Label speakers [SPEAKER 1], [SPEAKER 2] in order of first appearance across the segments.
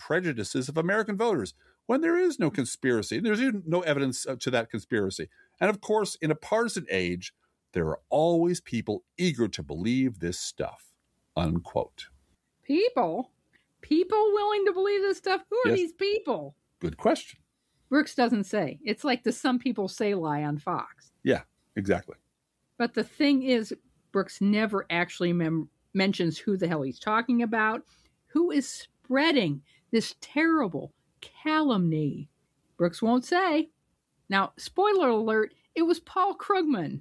[SPEAKER 1] prejudices of American voters when there is no conspiracy. There's even no evidence to that conspiracy. And of course, in a partisan age, there are always people eager to believe this stuff, unquote.
[SPEAKER 2] People? People willing to believe this stuff? Who are these people?
[SPEAKER 1] Good question.
[SPEAKER 2] Brooks doesn't say. It's like the Some People Say lie on Fox.
[SPEAKER 1] Yeah, exactly.
[SPEAKER 2] But the thing is, Brooks never actually mentions who the hell he's talking about, who is spreading this terrible calumny. Brooks won't say. Now, spoiler alert, it was Paul Krugman.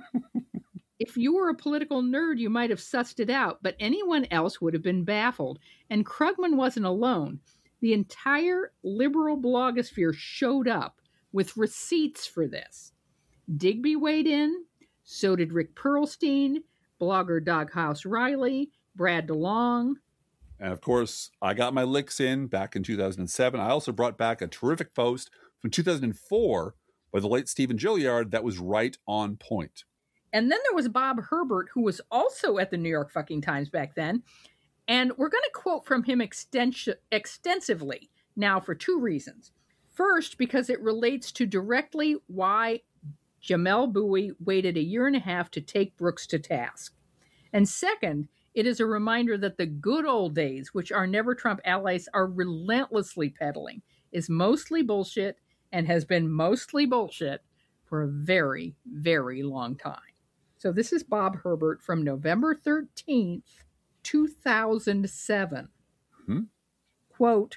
[SPEAKER 2] If you were a political nerd, you might have sussed it out, but anyone else would have been baffled. And Krugman wasn't alone. The entire liberal blogosphere showed up with receipts for this. Digby weighed in, so did Rick Perlstein, blogger Doghouse Riley, Brad DeLong.
[SPEAKER 1] And of course, I got my licks in back in 2007. I also brought back a terrific post from 2004 by the late Stephen Gilliard that was right on point.
[SPEAKER 2] And then there was Bob Herbert, who was also at the New York fucking Times back then. And we're going to quote from him extensively now for two reasons. First, because it relates to directly why Jamelle Bouie waited a year and a half to take Brooks to task. And second, it is a reminder that the good old days, which our Never Trump allies are relentlessly peddling, is mostly bullshit and has been mostly bullshit for a very, very long time. So this is Bob Herbert from November 13th, 2007. Quote,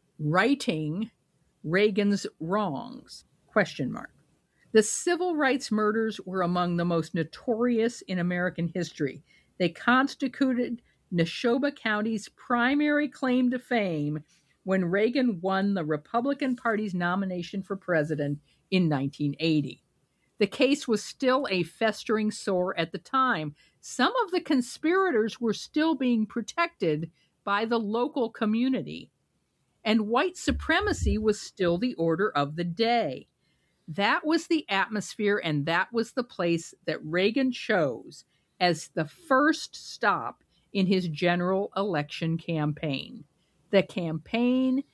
[SPEAKER 2] righting Reagan's wrongs, question mark. The civil rights murders were among the most notorious in American history. They constituted Neshoba County's primary claim to fame when Reagan won the Republican Party's nomination for president in 1980. The case was still a festering sore at the time. Some of the conspirators were still being protected by the local community, and white supremacy was still the order of the day. That was the atmosphere, and that was the place that Reagan chose as the first stop in his general election campaign. The campaign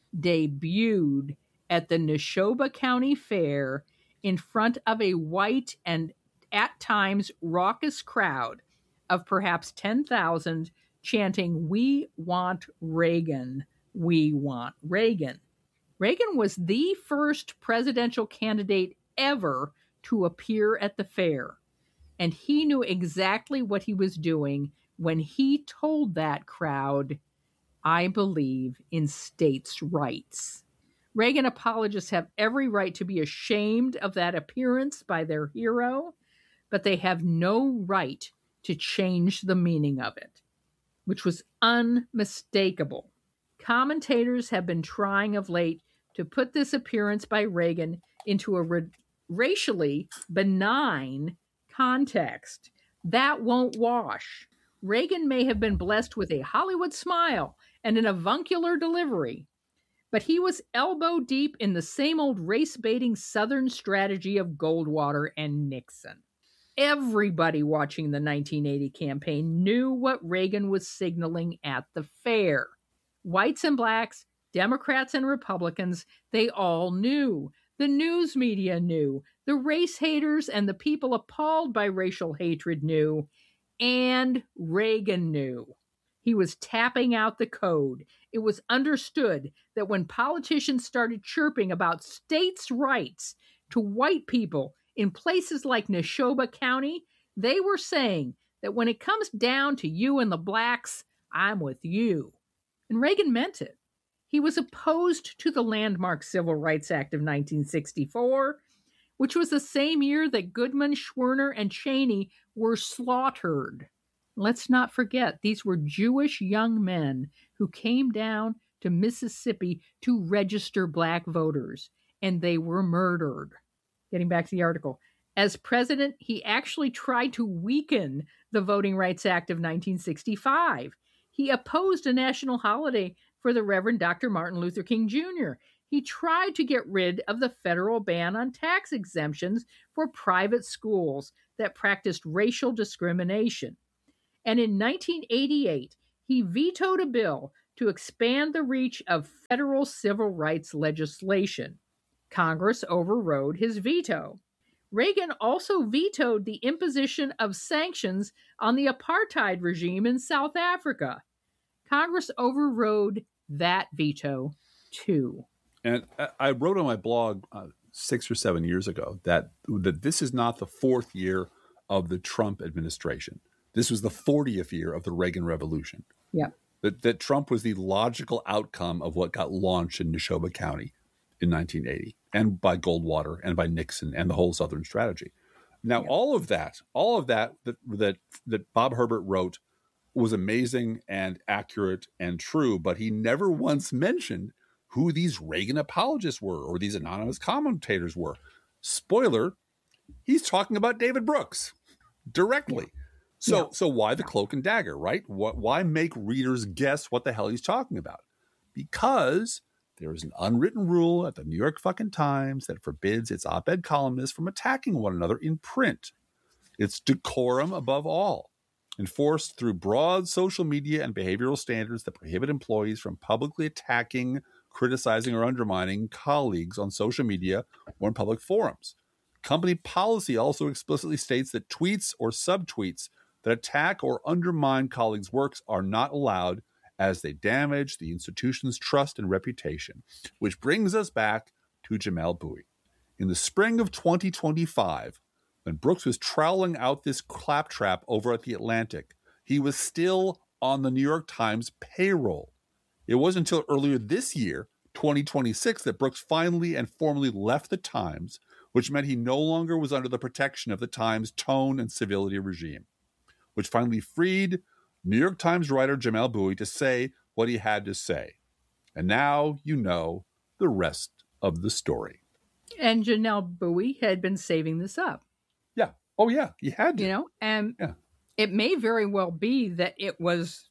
[SPEAKER 2] debuted at the Neshoba County Fair in front of a white and at times raucous crowd of perhaps 10,000 chanting, "We want Reagan, we want Reagan." Reagan was the first presidential candidate ever to appear at the fair, and he knew exactly what he was doing when he told that crowd, "I believe in states' rights." Reagan apologists have every right to be ashamed of that appearance by their hero, but they have no right to change the meaning of it, which was unmistakable. Commentators have been trying of late to put this appearance by Reagan into a racially benign context. That won't wash. Reagan may have been blessed with a Hollywood smile and an avuncular delivery, but he was elbow deep in the same old race-baiting Southern strategy of Goldwater and Nixon. Everybody watching the 1980 campaign knew what Reagan was signaling at the fair. Whites and blacks, Democrats and Republicans, they all knew. The news media knew. The race haters and the people appalled by racial hatred knew. And Reagan knew. He was tapping out the code. It was understood that when politicians started chirping about states' rights to white people in places like Neshoba County, they were saying that when it comes down to you and the blacks, I'm with you. And Reagan meant it. He was opposed to the landmark Civil Rights Act of 1964, which was the same year that Goodman, Schwerner, and Cheney were slaughtered. Let's not forget, these were Jewish young men who came down to Mississippi to register black voters, and they were murdered. Getting back to the article. As president, he actually tried to weaken the Voting Rights Act of 1965. He opposed a national holiday for the Reverend Dr. Martin Luther King Jr. He tried to get rid of the federal ban on tax exemptions for private schools that practiced racial discrimination. And in 1988, he vetoed a bill to expand the reach of federal civil rights legislation. Congress overrode his veto. Reagan also vetoed the imposition of sanctions on the apartheid regime in South Africa. Congress overrode that veto, too.
[SPEAKER 1] And I wrote on my blog 6 or 7 years ago that this is not the fourth year of the Trump administration. This was the 40th year of the Reagan Revolution.
[SPEAKER 2] Yep.
[SPEAKER 1] That Trump was the logical outcome of what got launched in Neshoba County in 1980, and by Goldwater and by Nixon and the whole Southern strategy. Now, all of that Bob Herbert wrote was amazing and accurate and true, but he never once mentioned who these Reagan apologists were or these anonymous commentators were. Spoiler, he's talking about David Brooks directly. So why the cloak and dagger, right? Why make readers guess what the hell he's talking about? Because there is an unwritten rule at the New York fucking Times that forbids its op-ed columnists from attacking one another in print. It's decorum above all, enforced through broad social media and behavioral standards that prohibit employees from publicly attacking, criticizing, or undermining colleagues on social media or in public forums. Company policy also explicitly states that tweets or subtweets that attack or undermine colleagues' works are not allowed, as they damage the institution's trust and reputation. Which brings us back to Jamelle Bouie. In the spring of 2025, when Brooks was troweling out this claptrap over at The Atlantic, he was still on the New York Times payroll. It wasn't until earlier this year, 2026, that Brooks finally and formally left the Times, which meant he no longer was under the protection of the Times' tone and civility regime, which finally freed New York Times writer Jamelle Bouie to say what he had to say. And now you know the rest of the story.
[SPEAKER 2] And Jamelle Bouie had been saving this up.
[SPEAKER 1] Yeah. Oh, yeah. He had to.
[SPEAKER 2] And it may very well be that it was,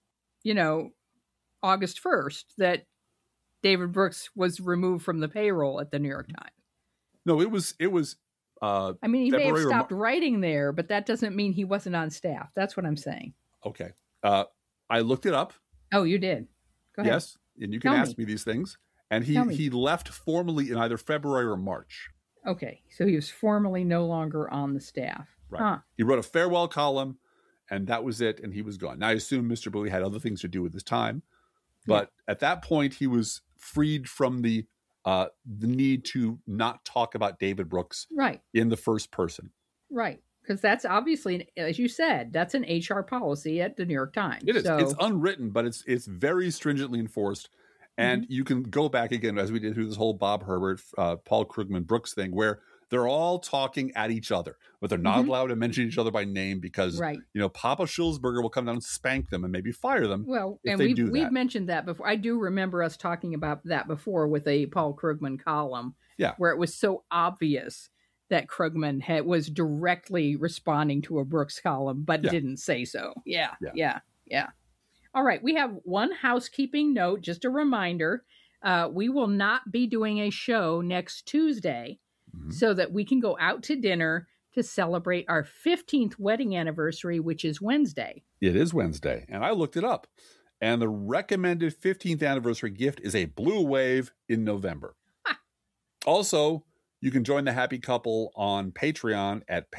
[SPEAKER 2] August 1st that David Brooks was removed from the payroll at the New York Times.
[SPEAKER 1] No, it was.
[SPEAKER 2] He
[SPEAKER 1] February
[SPEAKER 2] may have stopped writing there, but that doesn't mean he wasn't on staff. That's what I'm saying.
[SPEAKER 1] Okay. I looked it up.
[SPEAKER 2] Oh, you did? Go ahead.
[SPEAKER 1] Yes. And you can ask me these things. And he left formally in either February or March.
[SPEAKER 2] Okay. So he was formally no longer on the staff.
[SPEAKER 1] Right.
[SPEAKER 2] Huh.
[SPEAKER 1] He wrote a farewell column, and that was it. And he was gone. Now, I assume Mr. Bouie had other things to do with his time. But at that point, he was freed from the need to not talk about David Brooks in the first person.
[SPEAKER 2] Right. Because that's obviously, as you said, that's an HR policy at the New York Times.
[SPEAKER 1] It is. So, it's unwritten, but it's very stringently enforced. And you can go back again, as we did through this whole Bob Herbert, Paul Krugman Brooks thing, where they're all talking at each other, but they're not allowed to mention each other by name because, Papa Schulzberger will come down and spank them and maybe fire them.
[SPEAKER 2] Well, and we've mentioned that before. I do remember us talking about that before with a Paul Krugman column, where it was so obvious that Krugman was directly responding to a Brooks column, but didn't say so. Yeah. All right. We have one housekeeping note, just a reminder. We will not be doing a show next Tuesday so that we can go out to dinner to celebrate our 15th wedding anniversary, which is Wednesday.
[SPEAKER 1] It is Wednesday. And I looked it up. And the recommended 15th anniversary gift is a Blue Wave in November. Also, you can join the happy couple on Patreon at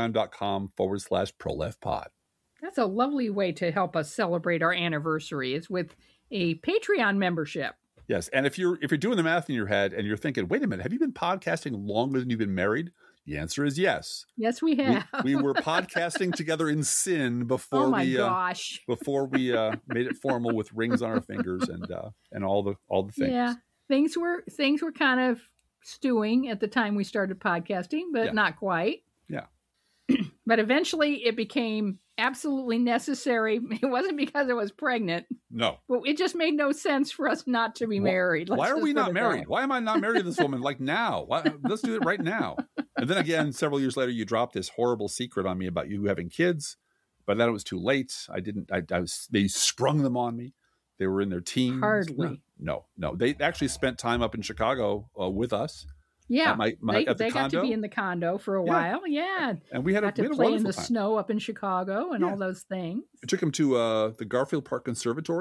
[SPEAKER 1] patreon.com/ProLeftPod.
[SPEAKER 2] That's a lovely way to help us celebrate our anniversary, is with a Patreon membership.
[SPEAKER 1] Yes. And if you're doing the math in your head and you're thinking, wait a minute, have you been podcasting longer than you've been married? The answer is yes.
[SPEAKER 2] Yes, we have.
[SPEAKER 1] We were podcasting together in sin before before we made it formal with rings on our fingers and all the things.
[SPEAKER 2] Yeah. Things were kind of stewing at the time we started podcasting, but not quite.
[SPEAKER 1] Yeah.
[SPEAKER 2] But eventually it became absolutely necessary. It wasn't because I was pregnant.
[SPEAKER 1] No.
[SPEAKER 2] But it just made no sense for us not to be married.
[SPEAKER 1] Why are we not married? Why am I not married to this woman? Like now. Let's do it right now. And then again, several years later, you dropped this horrible secret on me about you having kids. But then it was too late. They sprung them on me. They were in their teens.
[SPEAKER 2] Hardly.
[SPEAKER 1] No. They actually spent time up in Chicago with us.
[SPEAKER 2] Yeah,
[SPEAKER 1] they
[SPEAKER 2] got to be in the condo for a while. Yeah,
[SPEAKER 1] and we had
[SPEAKER 2] to play in the
[SPEAKER 1] time.
[SPEAKER 2] snow up in Chicago and all those things.
[SPEAKER 1] I took him to the Garfield Park Conservatory,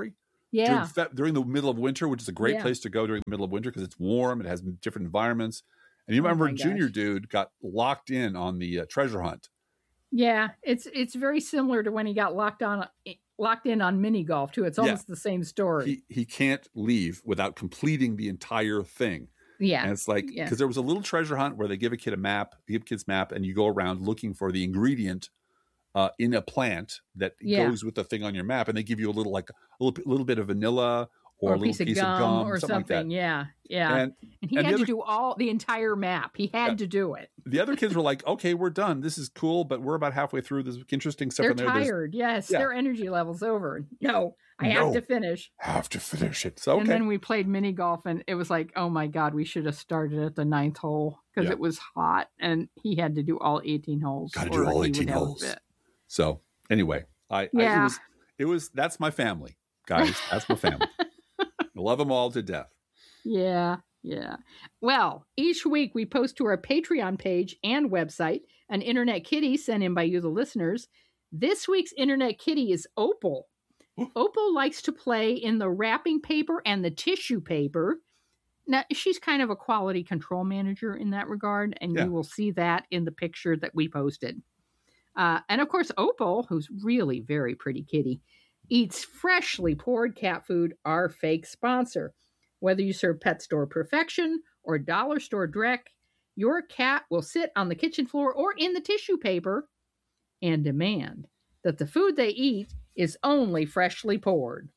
[SPEAKER 2] Yeah.
[SPEAKER 1] during the middle of winter, which is a great
[SPEAKER 2] Yeah.
[SPEAKER 1] place to go during the middle of winter because it's warm. It has different environments. And you
[SPEAKER 2] Oh
[SPEAKER 1] remember
[SPEAKER 2] my
[SPEAKER 1] Junior
[SPEAKER 2] gosh.
[SPEAKER 1] Dude got locked in on the treasure hunt.
[SPEAKER 2] Yeah. It's very similar to when he got locked in on mini golf too. It's
[SPEAKER 1] Yeah.
[SPEAKER 2] almost the same story.
[SPEAKER 1] He can't leave without completing the entire thing.
[SPEAKER 2] Yeah.
[SPEAKER 1] And it's like,
[SPEAKER 2] Yeah.
[SPEAKER 1] because there was a little treasure hunt where they give a kid a map, give kids map, and you go around looking for the ingredient in a plant that
[SPEAKER 2] Yeah.
[SPEAKER 1] goes with the thing on your map, and they give you a little bit of vanilla or a little piece of gum
[SPEAKER 2] or
[SPEAKER 1] something like that.
[SPEAKER 2] Yeah. Yeah.
[SPEAKER 1] And
[SPEAKER 2] he
[SPEAKER 1] and
[SPEAKER 2] had
[SPEAKER 1] the
[SPEAKER 2] to
[SPEAKER 1] other-
[SPEAKER 2] do the entire map. He had to do it.
[SPEAKER 1] the other kids were like, okay, we're done. This is cool, but we're about halfway through. There's interesting stuff
[SPEAKER 2] They're
[SPEAKER 1] in there.
[SPEAKER 2] tired. Yes.
[SPEAKER 1] Yeah.
[SPEAKER 2] Their energy level's over. No, I
[SPEAKER 1] No.
[SPEAKER 2] have to finish.
[SPEAKER 1] Have to finish it. So, okay.
[SPEAKER 2] And then we played mini golf, and it was like, oh my God, we should have started at the 9th hole because
[SPEAKER 1] Yeah.
[SPEAKER 2] it was hot, and he had to do all 18 holes.
[SPEAKER 1] Got to do
[SPEAKER 2] or
[SPEAKER 1] all
[SPEAKER 2] he
[SPEAKER 1] 18
[SPEAKER 2] would have a
[SPEAKER 1] holes.
[SPEAKER 2] bit.
[SPEAKER 1] So anyway,
[SPEAKER 2] Yeah.
[SPEAKER 1] it was that's my family, guys. That's my family. I love them all to death.
[SPEAKER 2] Yeah, yeah. Well, each week we post to our Patreon page and website an Internet Kitty sent in by you, the listeners. This week's Internet Kitty is Opal. Opal likes to play in the wrapping paper and the tissue paper. Now, she's kind of a quality control manager in that regard, and
[SPEAKER 1] Yeah.
[SPEAKER 2] you will see that in the picture that we posted. And of course, Opal, who's really very pretty kitty, eats freshly poured cat food, our fake sponsor. Whether you serve Pet Store Perfection or Dollar Store Dreck, your cat will sit on the kitchen floor or in the tissue paper and demand that the food they eat is only freshly poured.